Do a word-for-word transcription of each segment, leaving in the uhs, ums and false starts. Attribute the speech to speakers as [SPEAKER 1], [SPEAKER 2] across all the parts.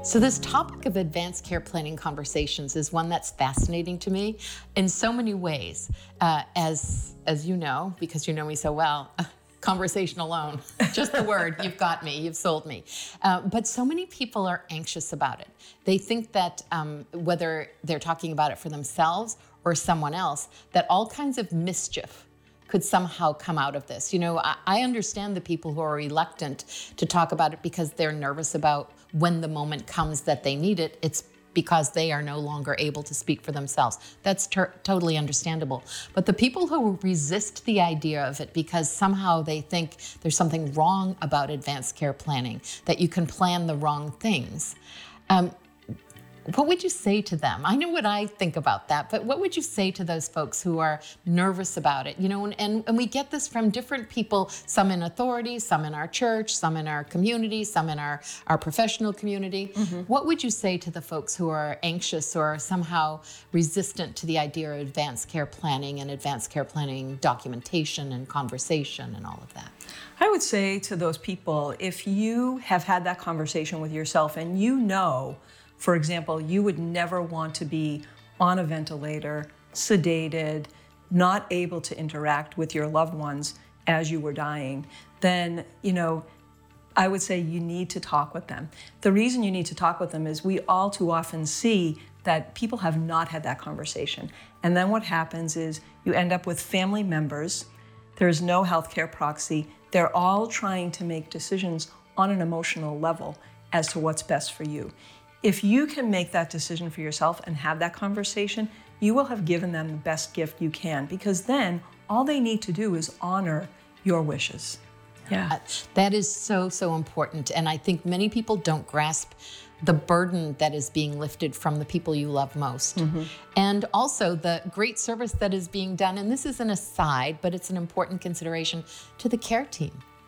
[SPEAKER 1] So this topic of advanced care planning conversations is one that's fascinating to me in so many ways. Uh, as as you know, because you know me so well, conversation alone, just the word, you've got me, you've sold me. Uh, but so many people are anxious about it. They think that um, whether they're talking about it for themselves or someone else, that all kinds of mischief could somehow come out of this. You know, I, I understand the people who are reluctant to talk about it because they're nervous about when the moment comes that they need it. It's because they are no longer able to speak for themselves. That's ter- totally understandable. But the people who resist the idea of it because somehow they think there's something wrong about advanced care planning, that you can plan the wrong things, um, what would you say to them? I know what I think about that, but what would you say to those folks who are nervous about it? You know, and, and, and we get this from different people, some in authority, some in our church, some in our community, some in our, our professional community. Mm-hmm. What would you say to the folks who are anxious or somehow resistant to the idea of advanced care planning and advanced care planning documentation and conversation and all of that?
[SPEAKER 2] I would say to those people, if you have had that conversation with yourself and you know, for example, you would never want to be on a ventilator, sedated, not able to interact with your loved ones as you were dying, then, you know, I would say you need to talk with them. The reason you need to talk with them is we all too often see that people have not had that conversation. And then what happens is you end up with family members. There's no healthcare proxy. They're all trying to make decisions on an emotional level as to what's best for you. If you can make that decision for yourself and have that conversation, you will have given them the best gift you can, because then all they need to do is honor your wishes.
[SPEAKER 1] Yeah. Uh, that is so, so important. And I think many people don't grasp the burden that is being lifted from the people you love most. Mm-hmm. And also the great service that is being done, and this is an aside, but it's an important consideration, to the care team.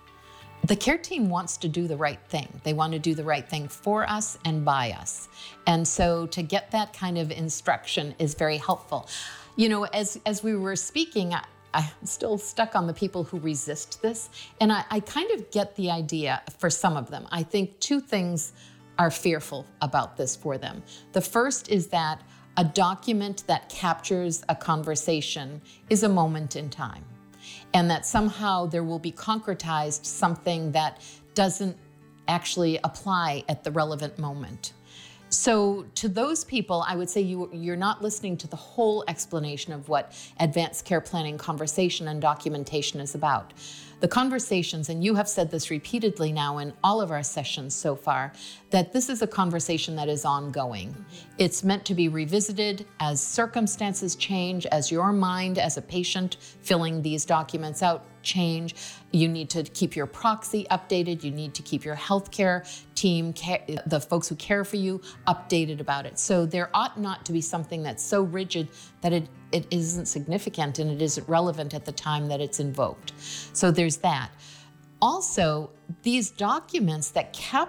[SPEAKER 1] The care team wants to do the right thing. They want to do the right thing for us and by us. And so to get that kind of instruction is very helpful. You know, as, as we were speaking, I, I'm still stuck on the people who resist this. And I, I kind of get the idea for some of them. I think two things are fearful about this for them. The first is that a document that captures a conversation is a moment in time, and that somehow there will be concretized something that doesn't actually apply at the relevant moment. So to those people, I would say you, you're not listening to the whole explanation of what advanced care planning conversation and documentation is about. The conversations, and you have said this repeatedly now in all of our sessions so far, that this is a conversation that is ongoing. It's meant to be revisited as circumstances change, as your mind as a patient filling these documents out change. You need to keep your proxy updated. You need to keep your healthcare team, the folks who care for you, updated about it. So there ought not to be something that's so rigid that it, it isn't significant and it isn't relevant at the time that it's invoked. So there's that. Also, these documents that capture